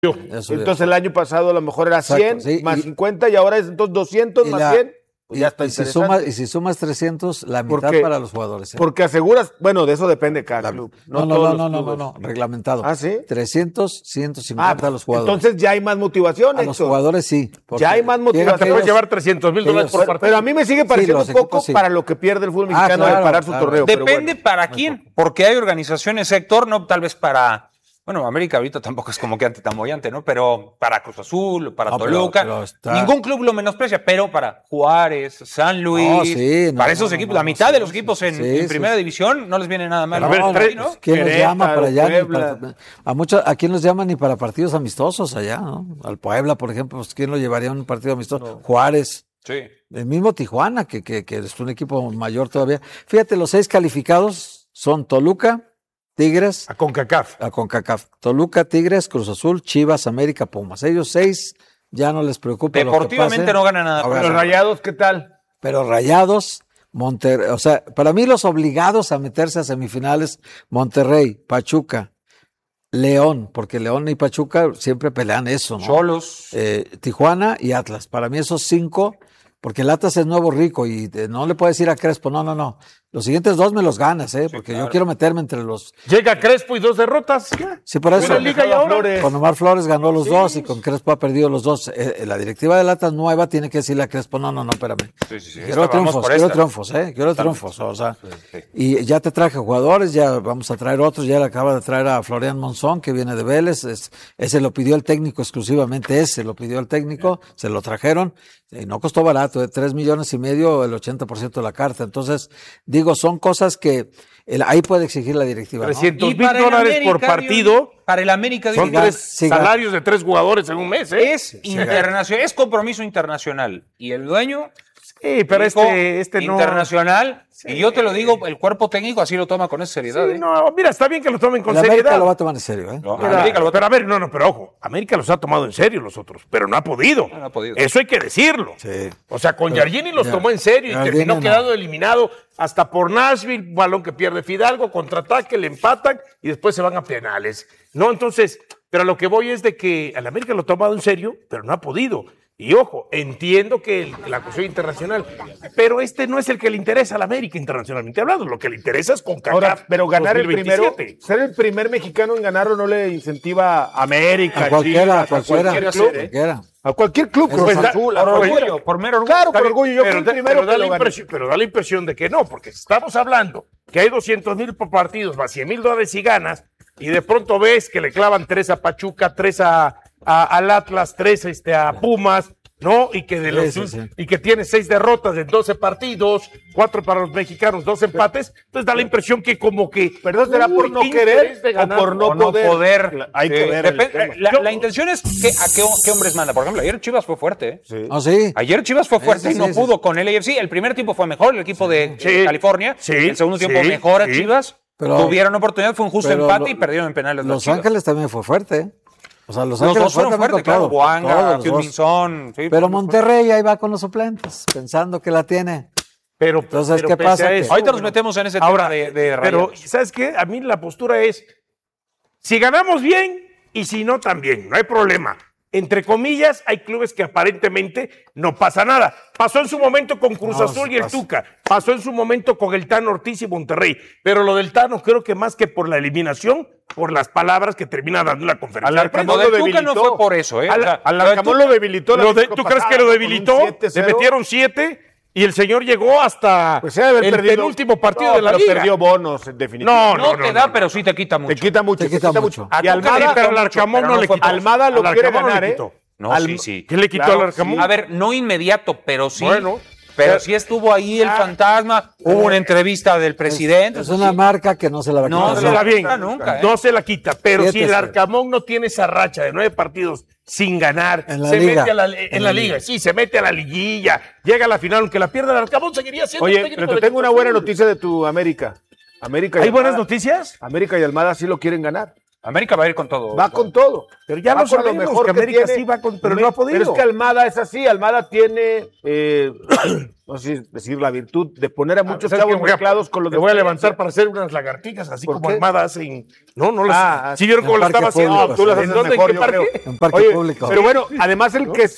Entonces el año pasado a lo mejor era 100 más 50 y ahora es entonces 200 más 100. Pues ya está interesante. Y si sumas 300, la mitad para los jugadores. Porque aseguras, bueno, de eso depende cada club. No, reglamentado. ¿Ah, sí? 300, 150 a los jugadores. Entonces ya hay más motivación, a los jugadores sí. Ya hay más motivación. Te puedes llevar $300,000 por partido. Pero a mí me sigue pareciendo poco para lo que pierde el fútbol mexicano de parar su torneo. Depende para quién, porque hay organizaciones, Héctor, no tal vez para... Bueno, América ahorita tampoco es como que tan bollante, ¿no? Pero para Cruz Azul, para Toluca, ningún club lo menosprecia, pero para Juárez, San Luis, para esos equipos, la mitad de los equipos en primera división no les viene nada mal. ¿Quién los llama para allá? ¿A quién los llama ni para partidos amistosos allá, no? Al Puebla, por ejemplo, pues, ¿quién lo llevaría a un partido amistoso? Juárez. Sí. El mismo Tijuana, que es un equipo mayor todavía. Fíjate, los 6 calificados son Toluca, Tigres. A CONCACAF. Toluca, Tigres, Cruz Azul, Chivas, América, Pumas. Ellos 6 ya no les preocupa. Deportivamente lo que pase. no ganan nada. Pero Rayados, ¿qué tal? Pero Rayados, Monterrey, o sea, para mí los obligados a meterse a semifinales, Monterrey, Pachuca, León, porque León y Pachuca siempre pelean eso, ¿no? Cholos. Tijuana y Atlas. Para mí esos 5, porque el Atlas es nuevo rico y no le puedo decir a Crespo, no. Los siguientes 2 me los ganas, porque yo quiero meterme entre los... Llega Crespo y 2 derrotas. Sí, por eso. Con Omar Flores ganó los 2 y con Crespo ha perdido los 2. La directiva del Atlas nueva tiene que decirle a Crespo, no, espérame. Quiero triunfos, o sea, y ya te traje jugadores, ya vamos a traer otros, ya le acaba de traer a Florian Monzón, que viene de Vélez, ese lo pidió el técnico exclusivamente, se lo trajeron, y no costó barato, 3 millones y medio, el 80% de la carta. Entonces, digo, son cosas que ahí puede exigir la directiva, ¿no? $300,000 por partido. Para el América son 3 salarios de 3 jugadores en un mes, Es internacional, es compromiso internacional. Y el dueño... Sí, pero este no. Internacional, y yo te lo digo, el cuerpo técnico así lo toma con esa seriedad. Sí, no, mira, está bien que lo tomen con seriedad. América lo va a tomar en serio, No, pero a ver, pero ojo, América los ha tomado en serio los otros, pero no ha podido. No ha podido. Eso hay que decirlo. Sí. O sea, con Giardini los tomó en serio y terminó quedando eliminado hasta por Nashville, balón que pierde Fidalgo, contraataque, le empatan y después se van a penales. No, entonces, pero a lo que voy es de que al América lo ha tomado en serio, pero no ha podido. Y ojo, entiendo que la cuestión internacional, pero no es el que le interesa a la América internacionalmente hablando, lo que le interesa es CONCACAF. Ahora, pero ganar 2027. el primero, ser el primer mexicano en ganar o no le incentiva a América, a cualquiera, a cualquier club, Cruz Azul, por mero orgullo. Claro, por orgullo, yo fui el primero que lo gané. Pero da la impresión de que no, porque estamos hablando que hay 200,000 por partidos, más $100,000 si ganas, y de pronto ves que le clavan 3 a Pachuca, 3 al Atlas, 3 a Pumas, ¿no? Y que y que tiene 6 derrotas en 12 partidos, 4 para los mexicanos, 2 empates. Entonces da la impresión que como que... Pero será por no querer o por no poder. Hay que ver la intención es qué hombres manda. Por ejemplo, ayer Chivas fue fuerte. Sí. Sí. Ayer Chivas fue fuerte y no pudo con el AFC. El primer tiempo fue mejor, el equipo de California. El segundo tiempo mejor a Chivas. Pero tuvieron oportunidad, fue un justo empate y perdieron en penales. Los Ángeles también fue fuerte. O sea, Los dos fueron fuertes, claro. Boanga, Minson. Sí, pero Monterrey ahí va con los suplentes, pensando que la tiene. Entonces, ¿qué pasa? Ahorita nos metemos en ese tema de Rayados. Pero, ¿sabes qué? A mí la postura es, si ganamos bien y si no también, no hay problema. Entre comillas, hay clubes que aparentemente no pasa nada. Pasó en su momento con Cruz Azul y el Tuca. Pasó en su momento con el Tano Ortiz y Monterrey. Pero lo del Tano creo que más que por la eliminación, por las palabras que termina dando la conferencia. Lo del Tuca no fue por eso, ¿eh? Al Arcamón lo debilitó. ¿Tú crees que lo debilitó? Le metieron 7 y el señor llegó hasta el penúltimo partido de la liga. Perdió bonos, definitivamente. No te da, pero sí te quita mucho. Te quita mucho. Y Almada, pero al Arcamón no le quitó. Almada lo quiere ganar, ¿eh? No, sí. ¿Qué le quitó al Arcamón? A ver, no inmediato, pero sí. Bueno. Pero sí estuvo ahí el fantasma, hubo una entrevista del presidente. Es una marca que no se la va a quitar. No se la bien, nunca, no se la quita, pero si el Arcamón no tiene esa racha de 9 partidos sin ganar, mete en la liga, sí, se mete a la liguilla, llega a la final, aunque la pierda el Arcamón, seguiría siendo Oye, pero te tengo una buena noticia de tu América. ¿Hay buenas noticias? América y Almada sí lo quieren ganar. América va a ir con todo. Va con todo. Pero ya lo sabemos, lo mejor que América tiene, sí va con, pero no ha podido. Pero es que Almada es así. Almada tiene, no sé decir la virtud de poner a muchos chavos mezclados con los de. Me voy a levantar para hacer unas lagartijas, así como Almada hacen. No las. ¿Sí vieron cómo lo estaba haciendo? No, tú las haces mejor, yo creo. En parque público. Pero bueno, además el que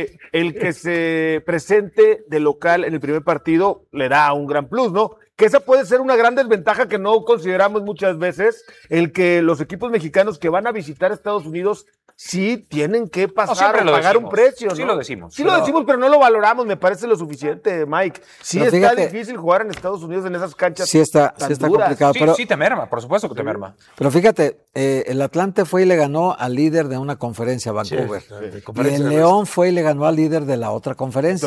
se presente de local en el primer partido le da un gran plus, ¿no? Que esa puede ser una gran desventaja que no consideramos muchas veces, el que los equipos mexicanos que van a visitar Estados Unidos sí tienen que pasar a pagar un precio, ¿no? Sí lo decimos. Sí lo decimos, pero no lo valoramos, me parece lo suficiente, Mike. Sí pero está difícil jugar en Estados Unidos en esas canchas. Sí está complicado. Pero, sí te merma, por supuesto que te merma. Pero fíjate, el Atlante fue y le ganó al líder de una conferencia, Vancouver. Y el León fue y le ganó al líder de la otra conferencia,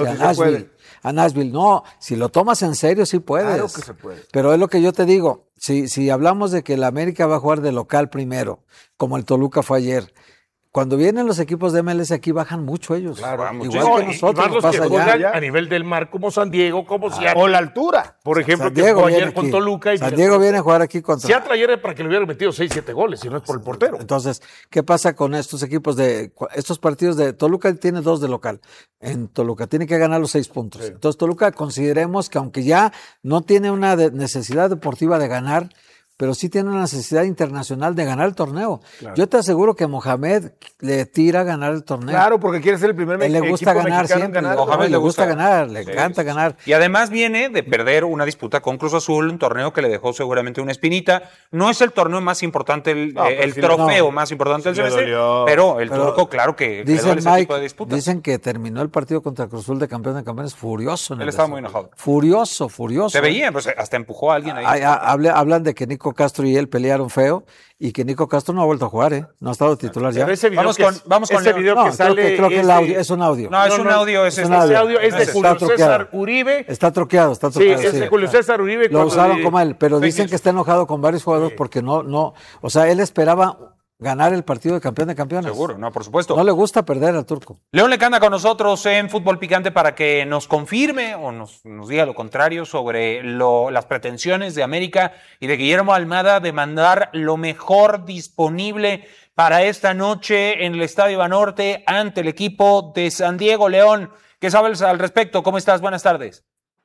a Nashville. No, si lo tomas en serio, sí puedes. Claro que se puede. Pero es lo que yo te digo, si hablamos de que el América va a jugar de local primero, como el Toluca fue ayer, cuando vienen los equipos de MLS aquí bajan mucho ellos. Claro, igual que nosotros. Los que juegan a nivel del mar como San Diego, como Seattle. O la altura. Por ejemplo, que jugó ayer con Toluca. Y San Diego viene a jugar aquí contra. Seattle ayer para que le hubieran metido 6-7 goles, si no es por el portero. Entonces, ¿qué pasa con estos equipos estos partidos de Toluca? Tiene 2 de local. En Toluca tiene que ganar los 6 puntos. Sí. Entonces, Toluca consideremos que aunque ya no tiene una necesidad deportiva de ganar, pero sí tiene una necesidad internacional de ganar el torneo. Claro. Yo te aseguro que Mohamed le tira a ganar el torneo. Claro, porque quiere ser el primer mexicano. Le gusta ganar siempre. Mohamed le gusta ganar, le encanta ganar. Y además viene de perder una disputa con Cruz Azul, un torneo que le dejó seguramente una espinita. No es el torneo más importante, el trofeo más importante del semestre, pero el turco, claro que dicen, ese tipo de disputas. Dicen que terminó el partido contra Cruz Azul de campeón de campeones furioso. Él estaba muy enojado. Furioso. Se veía, pues hasta empujó a alguien ahí. Hablan de que Nico Castro y él pelearon feo y que Nico Castro no ha vuelto a jugar, no ha estado titular ya. Ese video vamos con ese video que sale. Creo que es un audio. No, es un audio. Ese audio es de Julio César Uribe. Está truqueado. Sí, es de Julio César Uribe. Lo usaron como él, pero dicen que está enojado con varios jugadores porque no, o sea, él esperaba ganar el partido de campeón de campeones. Seguro, no, por supuesto. No le gusta perder al turco. León Lecanda con nosotros en Fútbol Picante para que nos confirme o nos diga lo contrario sobre las pretensiones de América y de Guillermo Almada de mandar lo mejor disponible para esta noche en el Estadio Banorte ante el equipo de San Diego. León, ¿qué sabes al respecto? ¿Cómo estás? Buenas tardes.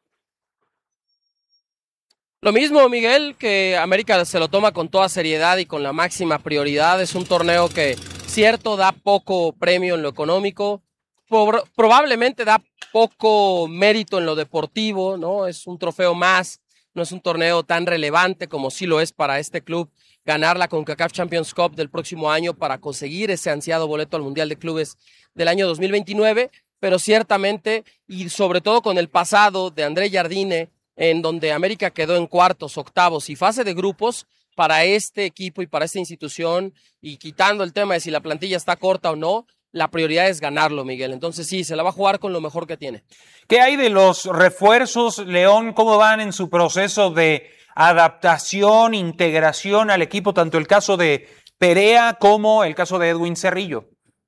Lo mismo, Miguel, que América se lo toma con toda seriedad y con la máxima prioridad. Es un torneo que, cierto, da poco premio en lo económico, probablemente da poco mérito en lo deportivo, ¿no? Es un trofeo más, no es un torneo tan relevante como sí lo es para este club ganar la CONCACAF Champions Cup del próximo año para conseguir ese ansiado boleto al Mundial de Clubes del año 2029, pero ciertamente, y sobre todo con el pasado de André Jardine, en donde América quedó en cuartos, octavos y fase de grupos, para este equipo y para esta institución, y quitando el tema de si la plantilla está corta o no, la prioridad es ganarlo, Miguel. Entonces sí, se la va a jugar con lo mejor que tiene. ¿Qué hay de los refuerzos, León? ¿Cómo van en su proceso de adaptación, integración al equipo, tanto el caso de Perea como el caso de Edwin Cerrillo?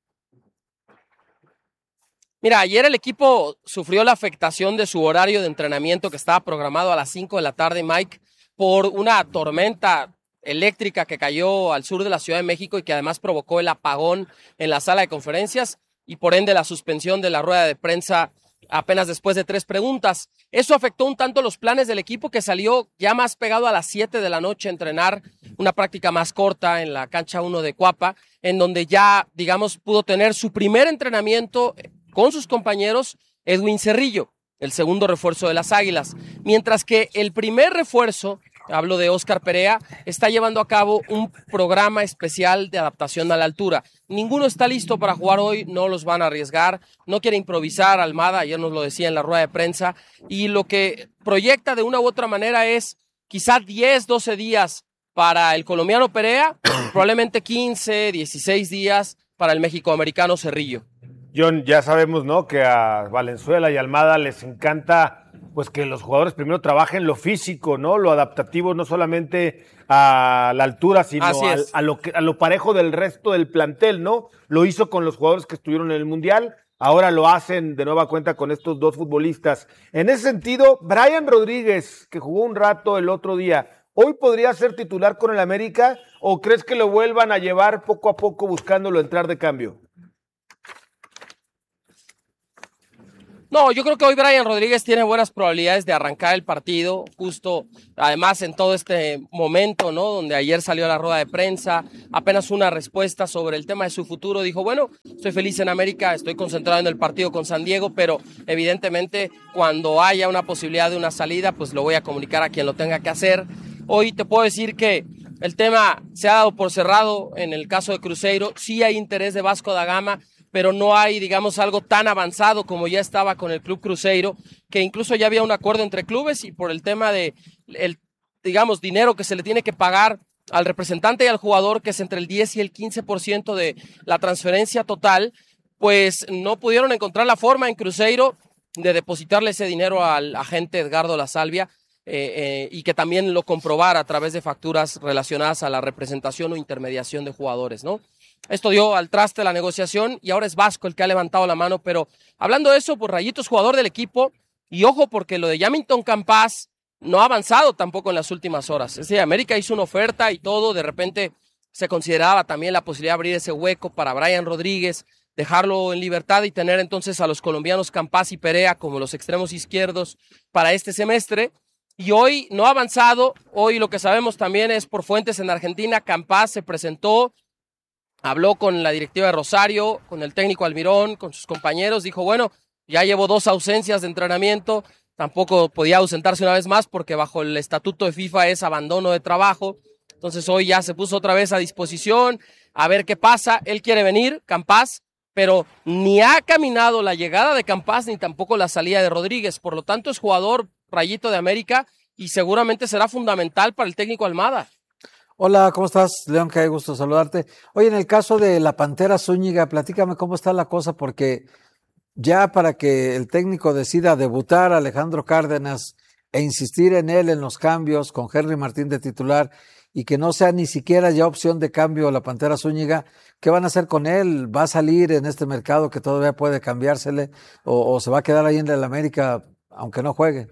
Mira, ayer el equipo sufrió la afectación de su horario de entrenamiento que estaba programado a las 5 de la tarde, Mike, por una tormenta eléctrica que cayó al sur de la Ciudad de México y que además provocó el apagón en la sala de conferencias y por ende la suspensión de la rueda de prensa apenas después de 3 preguntas. Eso afectó un tanto los planes del equipo, que salió ya más pegado a las 7 de la noche a entrenar una práctica más corta en la cancha 1 de Cuapa, en donde ya, digamos, pudo tener su primer entrenamiento con sus compañeros Edwin Cerrillo, el segundo refuerzo de las Águilas, mientras que el primer refuerzo, hablo de Óscar Perea, está llevando a cabo un programa especial de adaptación a la altura. Ninguno está listo para jugar hoy, no los van a arriesgar, no quiere improvisar Almada, ayer nos lo decía en la rueda de prensa, y lo que proyecta de una u otra manera es quizá 10, 12 días para el colombiano Perea, probablemente 15, 16 días para el mexicoamericano Cerrillo. John, ya sabemos, ¿no?, que a Valenzuela y Almada les encanta pues que los jugadores primero trabajen lo físico, ¿no?, lo adaptativo, no solamente a la altura, sino a lo parejo del resto del plantel, ¿no? Lo hizo con los jugadores que estuvieron en el Mundial, ahora lo hacen de nueva cuenta con estos 2 futbolistas. En ese sentido, Brian Rodríguez, que jugó un rato el otro día, ¿Hoy podría ser titular con el América o crees que lo vuelvan a llevar poco a poco buscándolo entrar de cambio? No, yo creo que hoy Brian Rodríguez tiene buenas probabilidades de arrancar el partido, justo además en todo este momento, ¿no? Donde ayer salió a la rueda de prensa, apenas una respuesta sobre el tema de su futuro, dijo, bueno, estoy feliz en América, estoy concentrado en el partido con San Diego, pero evidentemente cuando haya una posibilidad de una salida, pues lo voy a comunicar a quien lo tenga que hacer. Hoy te puedo decir que el tema se ha dado por cerrado en el caso de Cruzeiro, sí hay interés de Vasco da Gama, pero no hay, digamos, algo tan avanzado como ya estaba con el Club Cruzeiro, que incluso ya había un acuerdo entre clubes y por el tema de, digamos, dinero que se le tiene que pagar al representante y al jugador, que es entre el 10 y el 15% de la transferencia total, pues no pudieron encontrar la forma en Cruzeiro de depositarle ese dinero al agente Edgardo La Salvia y que también lo comprobara a través de facturas relacionadas a la representación o intermediación de jugadores, ¿no? Esto dio al traste la negociación y ahora es Vasco el que ha levantado la mano, pero hablando de eso, pues Rayito es jugador del equipo y ojo porque lo de Yamilton Campas no ha avanzado tampoco en las últimas horas. Es decir, América hizo una oferta y todo, de repente se consideraba también la posibilidad de abrir ese hueco para Brian Rodríguez, dejarlo en libertad y tener entonces a los colombianos Campas y Perea como los extremos izquierdos para este semestre. Y hoy no ha avanzado, hoy lo que sabemos también es por fuentes en Argentina, Campas se presentó, habló con la directiva de Rosario, con el técnico Almirón, con sus compañeros, dijo, bueno, ya llevo 2 ausencias de entrenamiento, tampoco podía ausentarse una vez más porque bajo el estatuto de FIFA es abandono de trabajo, entonces hoy ya se puso otra vez a disposición, a ver qué pasa, él quiere venir, Campas, pero ni ha caminado la llegada de Campas ni tampoco la salida de Rodríguez, por lo tanto es jugador Rayito de América y seguramente será fundamental para el técnico Almada. Hola, ¿cómo estás, León? Qué gusto saludarte. Oye, en el caso de la Pantera Zúñiga, platícame cómo está la cosa, porque ya para que el técnico decida debutar a Alejandro Cárdenas e insistir en él en los cambios con Henry Martín de titular y que no sea ni siquiera ya opción de cambio la Pantera Zúñiga, ¿qué van a hacer con él? ¿Va a salir en este mercado que todavía puede cambiársele o se va a quedar ahí en el América aunque no juegue?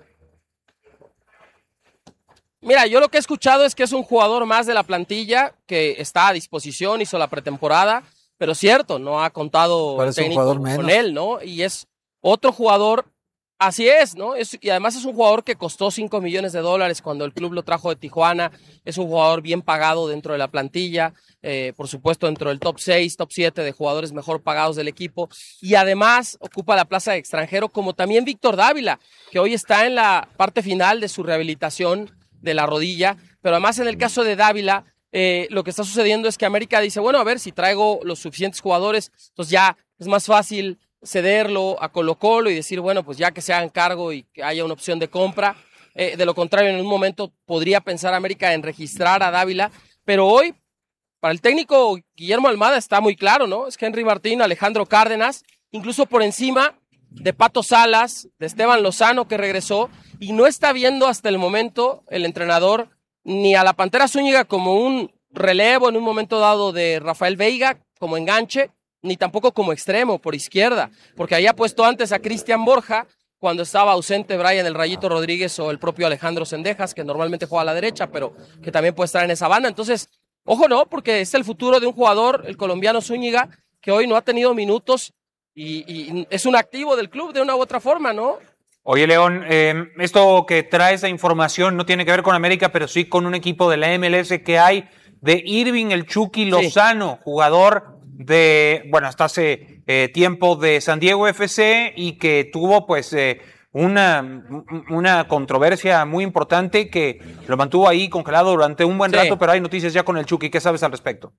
Mira, yo lo que he escuchado es que es un jugador más de la plantilla que está a disposición, hizo la pretemporada, pero cierto, no ha contado técnico con él, ¿no? Y es otro jugador, así es, ¿no? Y además es un jugador que costó $5 millones cuando el club lo trajo de Tijuana, es un jugador bien pagado dentro de la plantilla, por supuesto dentro del top 6, top 7 de jugadores mejor pagados del equipo, y además ocupa la plaza de extranjero, como también Víctor Dávila, que hoy está en la parte final de su rehabilitación de la rodilla, pero además en el caso de Dávila, lo que está sucediendo es que América dice, bueno, a ver, si traigo los suficientes jugadores, entonces ya es más fácil cederlo a Colo-Colo y decir, bueno, pues ya que se hagan cargo y que haya una opción de compra. De lo contrario, en un momento podría pensar América en registrar a Dávila, pero hoy, para el técnico Guillermo Almada está muy claro, ¿no? Es Henry Martín, Alejandro Cárdenas, incluso por encima de Pato Salas, de Esteban Lozano que regresó, y no está viendo hasta el momento el entrenador ni a la Pantera Zúñiga como un relevo en un momento dado de Rafael Veiga como enganche, ni tampoco como extremo por izquierda, porque había puesto antes a Cristian Borja cuando estaba ausente Brian el Rayito Rodríguez o el propio Alejandro Cendejas, que normalmente juega a la derecha, pero que también puede estar en esa banda. Entonces, ojo, no, porque es el futuro de un jugador, el colombiano Zúñiga, que hoy no ha tenido minutos y es un activo del club de una u otra forma, ¿no? Oye, León, esto que trae esa información no tiene que ver con América, pero sí con un equipo de la MLS que hay de Irving el Chucky Lozano, sí, jugador de, bueno, hasta hace tiempo de San Diego FC y que tuvo pues una controversia muy importante que lo mantuvo ahí congelado durante un buen rato, pero hay noticias ya con el Chucky. ¿Qué sabes al respecto?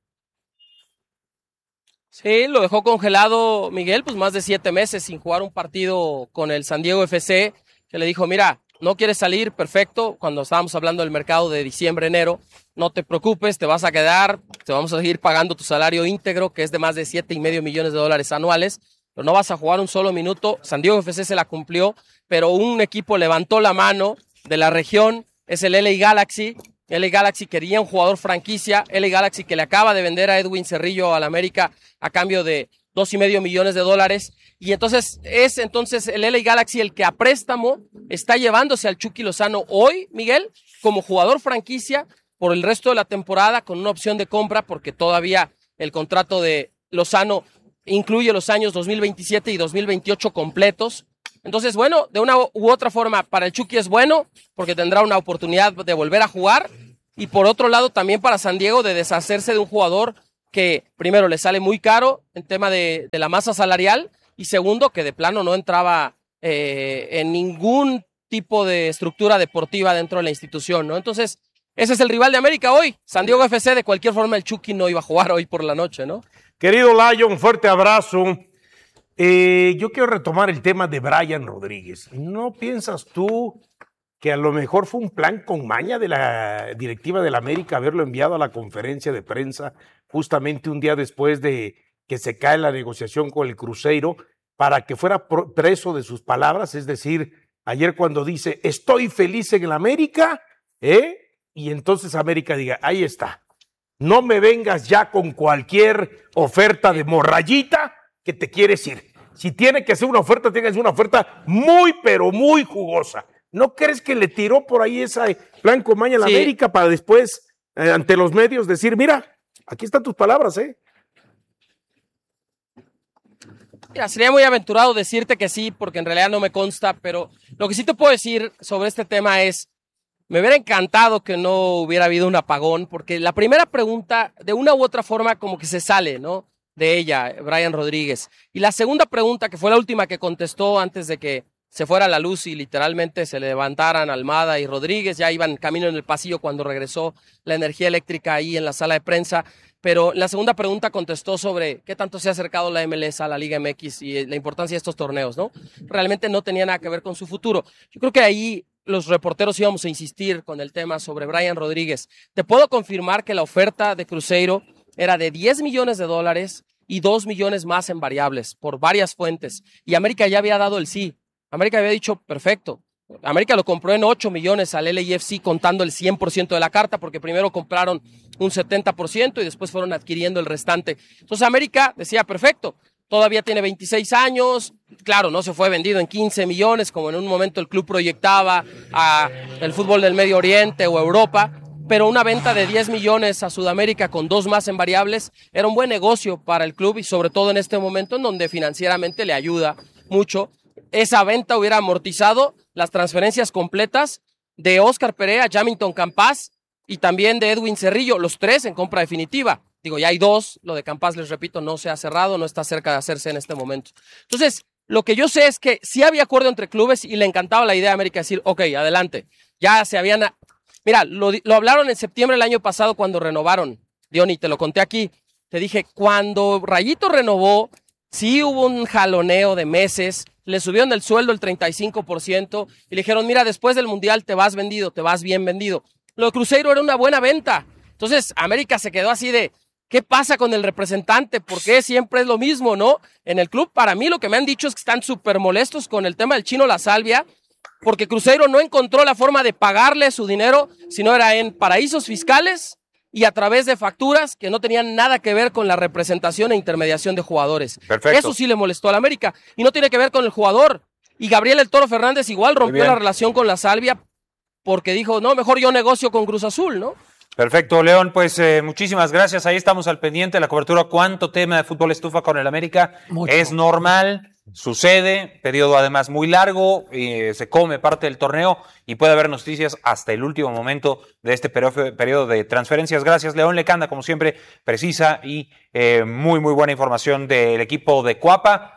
Sí, lo dejó congelado Miguel, pues más de 7 meses sin jugar un partido con el San Diego FC, que le dijo, mira, no quieres salir, perfecto, cuando estábamos hablando del mercado de diciembre, enero, no te preocupes, te vas a quedar, te vamos a seguir pagando tu salario íntegro, que es de más de $7.5 millones anuales, pero no vas a jugar un solo minuto. San Diego FC se la cumplió, pero un equipo levantó la mano de la región, es el LA Galaxy. LA Galaxy quería un jugador franquicia, LA Galaxy que le acaba de vender a Edwin Cerrillo al América a cambio de $2.5 millones. Y entonces es el LA Galaxy el que a préstamo está llevándose al Chucky Lozano hoy, Miguel, como jugador franquicia por el resto de la temporada con una opción de compra, porque todavía el contrato de Lozano incluye los años 2027 y 2028 completos. Entonces, bueno, de una u otra forma, para el Chucky es bueno, porque tendrá una oportunidad de volver a jugar, y por otro lado también para San Diego de deshacerse de un jugador que primero le sale muy caro en tema de la masa salarial, y segundo que de plano no entraba en ningún tipo de estructura deportiva dentro de la institución, ¿no? Entonces, ese es el rival de América hoy, San Diego FC. De cualquier forma el Chucky no iba a jugar hoy por la noche, ¿no? Querido Lion, fuerte abrazo. Yo quiero retomar el tema de Brian Rodríguez. ¿No piensas tú que a lo mejor fue un plan con maña de la directiva del América haberlo enviado a la conferencia de prensa justamente un día después de que se cae la negociación con el Cruzeiro para que fuera preso de sus palabras? Es decir, ayer cuando dice estoy feliz en el América, y entonces América diga, ahí está, no me vengas ya con cualquier oferta de morrayita que te quieres ir. Si tiene que ser una oferta, tiene que ser una oferta muy, pero muy jugosa. ¿No crees que le tiró por ahí esa plan con maña a la América para después, ante los medios, decir, mira, aquí están tus palabras, Mira, sería muy aventurado decirte que sí, porque en realidad no me consta, pero lo que sí te puedo decir sobre este tema es, me hubiera encantado que no hubiera habido un apagón, porque la primera pregunta, de una u otra forma, como que se sale, ¿no?, de ella, Brian Rodríguez. Y la segunda pregunta, que fue la última que contestó antes de que se fuera la luz y literalmente se levantaran Almada y Rodríguez, ya iban camino en el pasillo cuando regresó la energía eléctrica ahí en la sala de prensa, pero la segunda pregunta contestó sobre qué tanto se ha acercado la MLS a la Liga MX y la importancia de estos torneos, ¿no? Realmente no tenía nada que ver con su futuro. Yo creo que ahí los reporteros íbamos a insistir con el tema sobre Brian Rodríguez. Te puedo confirmar que la oferta de Cruzeiro era de $10 millones y $2 millones más en variables por varias fuentes, y América ya había dado el sí. América había dicho, perfecto. América lo compró en 8 millones al LAFC contando el 100% de la carta, porque primero compraron un 70% y después fueron adquiriendo el restante. Entonces América decía, perfecto, todavía tiene 26 años, claro, no se fue vendido en 15 millones como en un momento el club proyectaba a el fútbol del Medio Oriente o Europa, pero una venta de 10 millones a Sudamérica con 2 más en variables era un buen negocio para el club, y sobre todo en este momento en donde financieramente le ayuda mucho. Esa venta hubiera amortizado las transferencias completas de Óscar Perea, Jamilton Campas y también de Edwin Cerrillo, los 3 en compra definitiva. Digo, ya hay 2, lo de Campas, les repito, no se ha cerrado, no está cerca de hacerse en este momento. Entonces, lo que yo sé es que sí había acuerdo entre clubes y le encantaba la idea a América decir, ok, adelante, ya se habían... Mira, lo hablaron en septiembre del año pasado cuando renovaron, Diony, te lo conté aquí, te dije, cuando Rayito renovó, sí hubo un jaloneo de meses, le subieron el sueldo el 35% y le dijeron, mira, después del Mundial te vas vendido, te vas bien vendido. Lo de Cruzeiro era una buena venta. Entonces, América se quedó así de, ¿qué pasa con el representante? ¿Por qué siempre es lo mismo, no? En el club, para mí, lo que me han dicho es que están súper molestos con el tema del Chino La Salvia, porque Cruzeiro no encontró la forma de pagarle su dinero, sino era en paraísos fiscales y a través de facturas que no tenían nada que ver con la representación e intermediación de jugadores. Perfecto. Eso sí le molestó a la América y no tiene que ver con el jugador. Y Gabriel El Toro Fernández igual rompió la relación con La Salvia porque dijo, no, mejor yo negocio con Cruz Azul, ¿no? Perfecto, León, pues muchísimas gracias. Ahí estamos al pendiente de la cobertura. ¿Cuánto tema de fútbol estufa con el América? Mucho. Es normal, sucede, periodo además muy largo, se come parte del torneo y puede haber noticias hasta el último momento de este periodo de transferencias. Gracias, León Lecanda, como siempre, precisa y muy, muy buena información del equipo de Cuapa.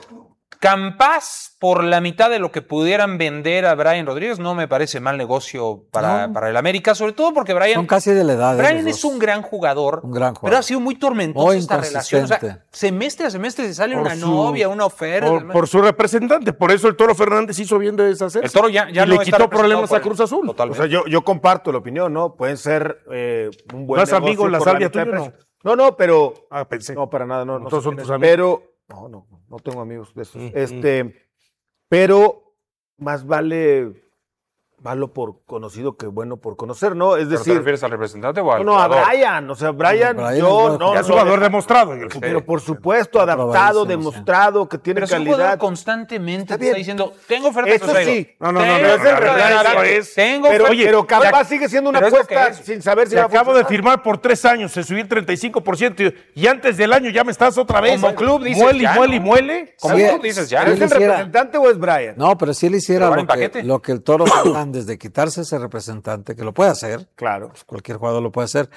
Campas por la mitad de lo que pudieran vender a Brian Rodríguez no me parece mal negocio para el América, sobre todo porque Brian... Son casi de la edad. Brian es un gran jugador, pero ha sido muy tormentosa esta relación. O sea, semestre a semestre se sale una novia, una oferta. Por su representante, por eso el Toro Fernández hizo bien de deshacerse. El Toro ya y no le quitó problemas a Cruz Azul. Totalmente. O sea, yo comparto la opinión, ¿no? Pueden ser un buen negocio. ¿No es amigo La Salvia tuyo? No, pero... pensé. No, para nada, no. Todos son tus amigos. Pero... No tengo amigos de esos. Pero más vale malo por conocido que bueno por conocer, ¿no? Es decir, ¿te refieres al representante o al no, a Brian. O sea, Brian yo no. Es jugador demostrado en el futuro. Pero por supuesto, adaptado, demostrado, que tiene calidad. Pero si constantemente te está diciendo, tengo oferta de Cruzeiro. Sí. No, es el representante. Pero capaz sigue siendo una apuesta sin saber si va a acabo de firmar por 3 años, se subió el 35% y antes del año ya me estás otra vez. Como club dices muele. Como club dices ya. ¿Es el representante o es Brian? No, pero si él hiciera lo que el Toro Fernández de quitarse ese representante, que lo puede hacer, claro, pues cualquier jugador lo puede hacer,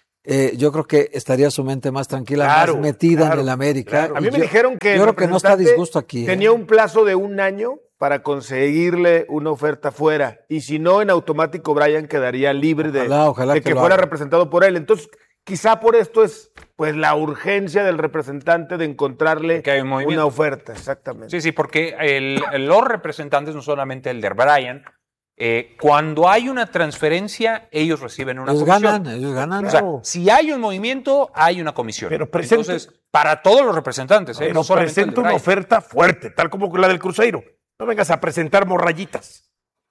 yo creo que estaría su mente más tranquila, más metida en el América. A mí me dijeron que yo creo que no está a disgusto aquí. Tenía un plazo de 1 año para conseguirle una oferta fuera, y si no, en automático Brian quedaría libre de que fuera representado por él. Entonces, quizá por esto es pues la urgencia del representante de encontrarle una oferta, exactamente. Sí, porque los representantes, no solamente el de Brian, cuando hay una transferencia, ellos reciben una comisión. Ellos ganan. O sea, si hay un movimiento, hay una comisión. Pero entonces, para todos los representantes. No presenta una oferta fuerte, tal como la del Cruzeiro. No vengas a presentar morrayitas.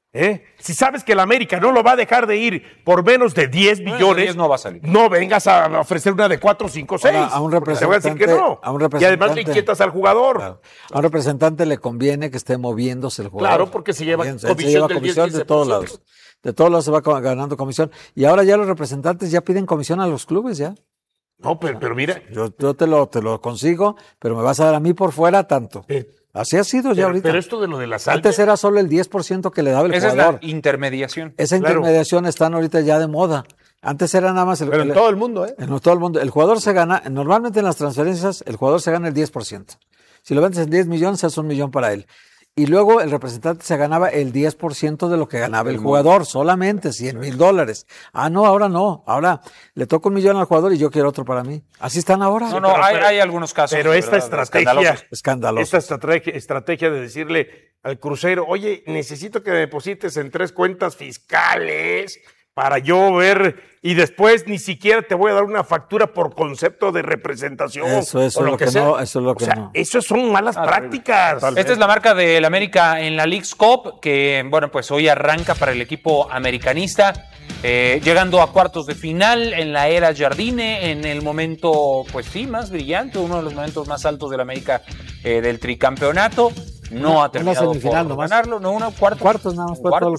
Si sabes que el América no lo va a dejar de ir por menos de 10 millones, 10 no va a salir. No vengas a ofrecer una de 4, 5, 6. A un representante, te voy a decir que no. Y además le inquietas al jugador. Claro. A un representante le conviene que esté moviéndose el jugador. Claro, porque se lleva comisión de todos lados. De todos lados se va ganando comisión. Y ahora ya los representantes ya piden comisión a los clubes ya. No, pero mira. Yo te lo consigo, pero me vas a dar a mí por fuera tanto. Así ha sido ya ahorita. Pero esto de lo de la salda. Antes era solo el 10% que le daba el jugador. Esa es la intermediación. Esa intermediación están ahorita ya de moda. Antes era nada más Pero en todo el mundo, En todo el mundo. El jugador se gana, normalmente en las transferencias, el jugador se gana el 10%. Si lo vendes en 10 millones, es 1 millón para él. Y luego el representante se ganaba el 10% de lo que ganaba el jugador, solamente $100,000. No, ahora no. Ahora le toca 1 millón al jugador y yo quiero otro para mí. Así están ahora. No, hay algunos casos. Pero esta estrategia, escandalosa. Esta estrategia de decirle al Cruzeiro, oye, necesito que me deposites en 3 cuentas fiscales para yo ver, y después ni siquiera te voy a dar una factura por concepto de representación. Eso es lo que no. Eso son malas prácticas. Esta es la marca del América en la Leagues Cup, que bueno, pues hoy arranca para el equipo americanista, llegando a cuartos de final en la era Jardine, en el momento, pues sí, más brillante, uno de los momentos más altos del América del tricampeonato. No ha terminado por ganarlo, cuartos nada más.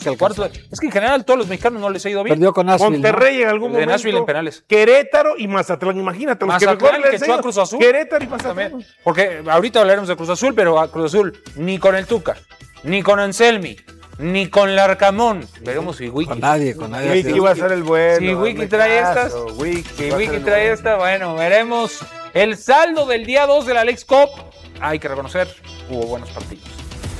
Es que en general todos los mexicanos no les ha ido bien. Perdió con Nashville. Monterrey en algún momento. Nashville en penales. Querétaro y Mazatlán, imagínate. Mazatlán que echó a Cruz Azul. Querétaro y Mazatlán. Porque ahorita hablaremos de Cruz Azul, pero a Cruz Azul ni con el Tuca, ni con Anselmi, ni con Larcamón. Veremos si Wiki. Con nadie. Wiki va a ser el bueno. Si Wiki trae estas. Si Wiki trae esta, bueno, veremos el saldo del día 2 de la Leagues Cup. Hay que reconocer, hubo buenos partidos.